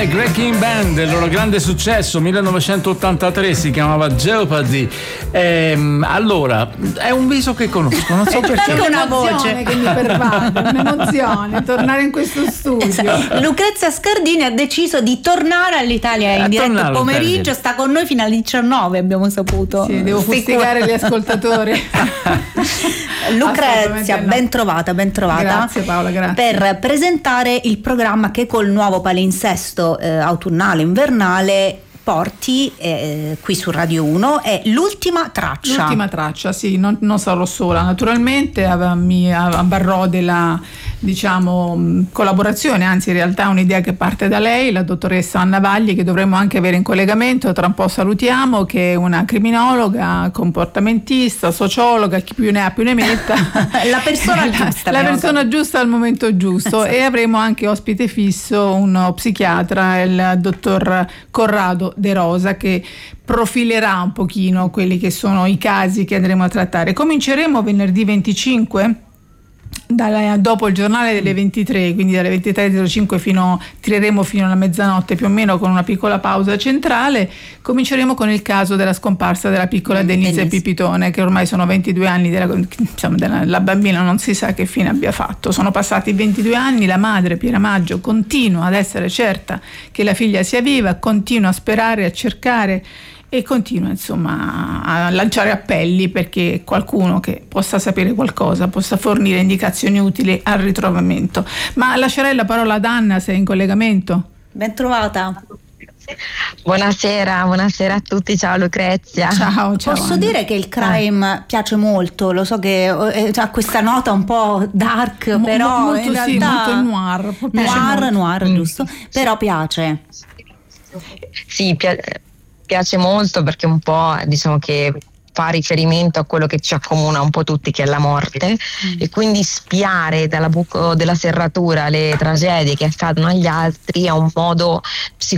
My Wrecking Band, il loro grande successo 1983, si chiamava Jeopardy. Allora, è un viso che conosco, non so perché. È una voce che mi pervade, un'emozione tornare in questo studio. Esatto. Lucrezia Scardini ha deciso di tornare all'Italia in diretta pomeriggio, sta con noi fino alle 19, abbiamo saputo. Sì, devo fustigare gli ascoltatori. Lucrezia, ben trovata. Grazie Paola, grazie. Per presentare il programma che col nuovo palinsesto autunnale invernale porti qui su Radio 1 è l'ultima traccia, sì, non sarò sola naturalmente, mi avvarrò della collaborazione, anzi in realtà è un'idea che parte da lei, la dottoressa Anna Vagli, che dovremmo anche avere in collegamento, tra un po' salutiamo, che è una criminologa, comportamentista, sociologa, chi più ne ha più ne metta. La persona giusta. La persona giusta al momento giusto. E avremo anche ospite fisso uno psichiatra, il dottor Corrado De Rosa, che profilerà un pochino quelli che sono i casi che andremo a trattare. Cominceremo venerdì 25 dopo il giornale delle 23, quindi dalle 23:05 tireremo fino alla mezzanotte più o meno, con una piccola pausa centrale. Cominceremo con il caso della scomparsa della piccola Denise Pipitone, che ormai sono 22 anni la bambina non si sa che fine abbia fatto. Sono passati 22 anni, la madre Piera Maggio continua ad essere certa che la figlia sia viva, continua a sperare, a cercare e continua insomma a lanciare appelli perché qualcuno che possa sapere qualcosa possa fornire indicazioni utili al ritrovamento. Ma lascerei la parola ad Anna, se è in collegamento. Ben trovata. Buonasera a tutti, ciao Lucrezia. Ciao. Posso Anna. dire che il crime piace molto, lo so che ha questa nota un po' dark, però molto, in realtà molto noir. Noir, giusto? Però piace. Sì, piace molto perché un po' diciamo che fa riferimento a quello che ci accomuna un po' tutti, che è la morte, e quindi spiare dalla buco della serratura le tragedie che accadono agli altri è un modo